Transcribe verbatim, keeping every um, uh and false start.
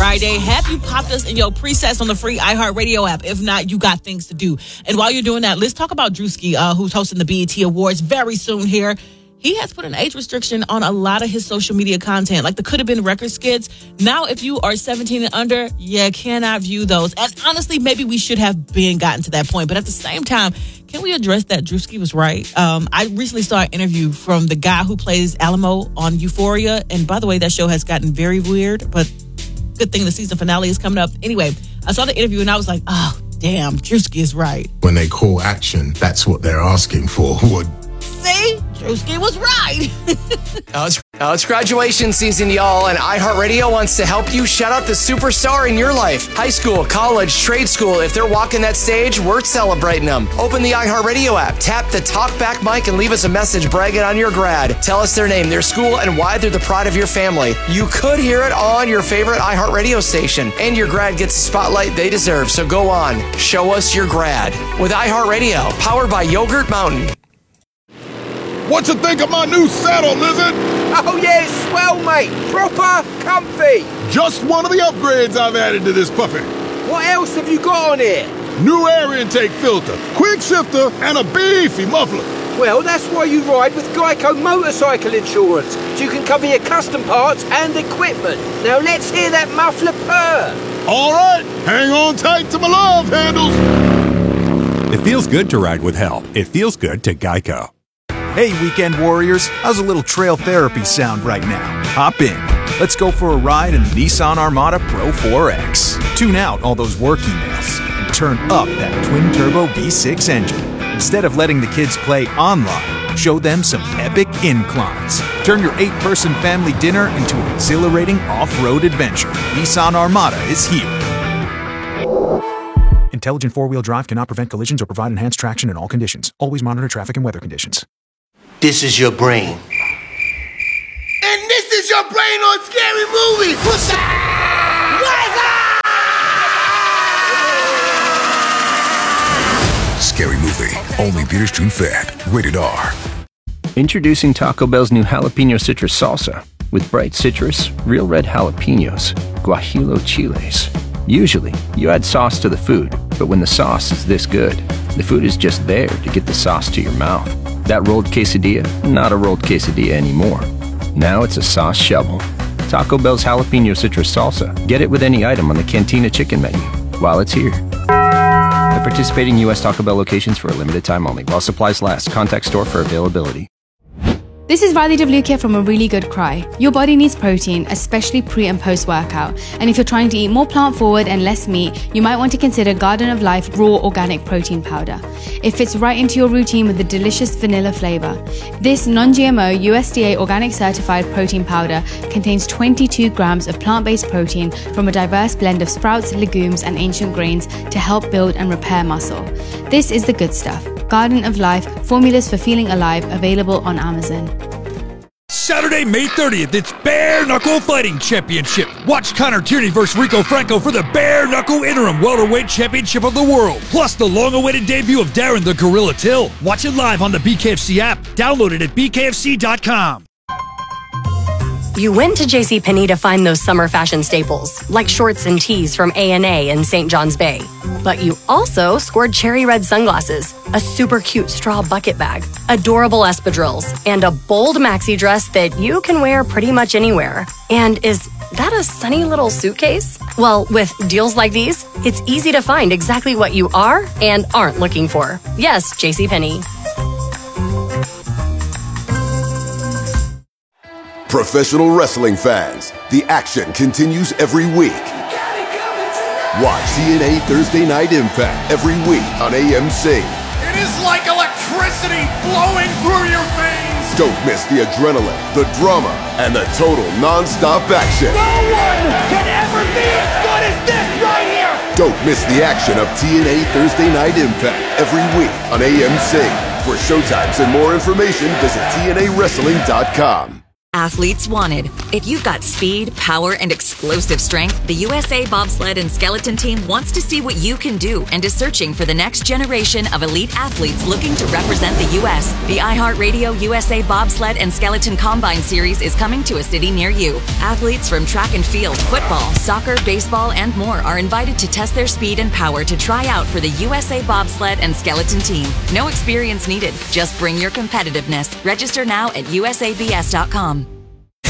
Friday. Have you popped us in your presets on the free iHeartRadio app? If not, you got things to do. And while you're doing that, let's talk about Drewski, uh, who's hosting the B E T Awards very soon here. He has put an age restriction on a lot of his social media content, like the Could Have Been record skits. Now, if you are seventeen and under, you cannot view those. And honestly, maybe we should have been gotten to that point. But at the same time, can we address that Drewski was right? Um, I recently saw an interview from the guy who plays Alamo on Euphoria. And by the way, that show has gotten very weird, but good thing the season finale is coming up. Anyway, I saw the interview and I was like, oh, damn, Drewski is right. When they call action, that's what they're asking for. What? See? Drewski was right. oh, it's, oh, it's graduation season, y'all, and iHeartRadio wants to help you shout out the superstar in your life. High school, college, trade school, if they're walking that stage, we're celebrating them. Open the iHeartRadio app, tap the talkback mic, and leave us a message bragging on your grad. Tell us their name, their school, and why they're the pride of your family. You could hear it on your favorite iHeartRadio station, and your grad gets the spotlight they deserve. So go on, show us your grad. With iHeartRadio, powered by Yogurt Mountain. What you think of my new saddle, Lizard? Oh yeah, it's swell, mate. Proper comfy. Just one of the upgrades I've added to this puppy. What else have you got on here? New air intake filter, quick shifter, and a beefy muffler. Well, that's why you ride with Geico Motorcycle Insurance, so you can cover your custom parts and equipment. Now let's hear that muffler purr. All right, hang on tight to my love handles. It feels good to ride with help. It feels good to Geico. Hey, weekend warriors, how's a little trail therapy sound right now? Hop in. Let's go for a ride in the Nissan Armada Pro four X. Tune out all those work emails and turn up that twin-turbo V six engine. Instead of letting the kids play online, show them some epic inclines. Turn your eight-person family dinner into an exhilarating off-road adventure. Nissan Armada is here. Intelligent four-wheel drive cannot prevent collisions or provide enhanced traction in all conditions. Always monitor traffic and weather conditions. This is your brain. And this is your brain on Scary Movie. What's up? What's up? Scary Movie. Only theaters June fifth. Rated R. Introducing Taco Bell's new jalapeno citrus salsa with bright citrus, real red jalapenos, guajillo chiles. Usually, you add sauce to the food, but when the sauce is this good, the food is just there to get the sauce to your mouth. That rolled quesadilla, not a rolled quesadilla anymore. Now it's a sauce shovel. Taco Bell's jalapeno citrus salsa. Get it with any item on the Cantina chicken menu while it's here. At participating U S Taco Bell locations for a limited time only. While supplies last. Contact store for availability. This is Riley Devlukia from A Really Good Cry. Your body needs protein, especially pre and post workout. And if you're trying to eat more plant forward and less meat, you might want to consider Garden of Life Raw Organic Protein Powder. It fits right into your routine with a delicious vanilla flavor. This non-G M O U S D A organic certified protein powder contains twenty-two grams of plant-based protein from a diverse blend of sprouts, legumes, and ancient grains to help build and repair muscle. This is the good stuff. Garden of Life, formulas for feeling alive, available on Amazon. Saturday, May thirtieth, it's Bare Knuckle Fighting Championship. Watch Connor Tierney versus Rico Franco for the Bare Knuckle Interim Welterweight Championship of the World. Plus the long-awaited debut of Darren the Gorilla Till. Watch it live on the B K F C app. Download it at B K F C dot com. You went to JCPenney to find those summer fashion staples, like shorts and tees from A and A in Saint John's Bay. But you also scored cherry red sunglasses, a super cute straw bucket bag, adorable espadrilles, and a bold maxi dress that you can wear pretty much anywhere. And is that a sunny little suitcase? Well, with deals like these, it's easy to find exactly what you are and aren't looking for. Yes, JCPenney. Professional wrestling fans, the action continues every week. Watch T N A Thursday Night Impact every week on A M C. It is like electricity flowing through your veins. Don't miss the adrenaline, the drama, and the total non-stop action. No one can ever be as good as this right here. Don't miss the action of T N A Thursday Night Impact every week on A M C. For showtimes and more information, visit T N A wrestling dot com. Athletes wanted. If you've got speed, power, and explosive strength, the U S A Bobsled and Skeleton Team wants to see what you can do and is searching for the next generation of elite athletes looking to represent the U S The iHeartRadio U S A Bobsled and Skeleton Combine Series is coming to a city near you. Athletes from track and field, football, soccer, baseball, and more are invited to test their speed and power to try out for the U S A Bobsled and Skeleton Team. No experience needed. Just bring your competitiveness. Register now at U S A B S dot com.